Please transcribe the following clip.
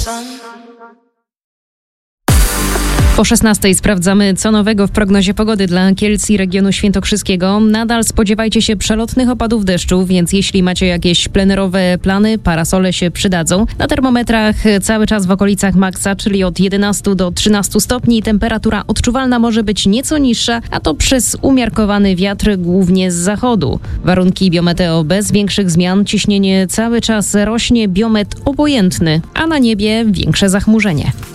Po 16:00 sprawdzamy, co nowego w prognozie pogody dla Kielc i regionu świętokrzyskiego. Nadal spodziewajcie się przelotnych opadów deszczu, więc jeśli macie jakieś plenerowe plany, parasole się przydadzą. Na termometrach cały czas w okolicach maksa, czyli od 11 do 13 stopni. Temperatura odczuwalna może być nieco niższa, a to przez umiarkowany wiatr, głównie z zachodu. Warunki biometeo bez większych zmian. Ciśnienie cały czas rośnie, biometr obojętny, a na niebie większe zachmurzenie.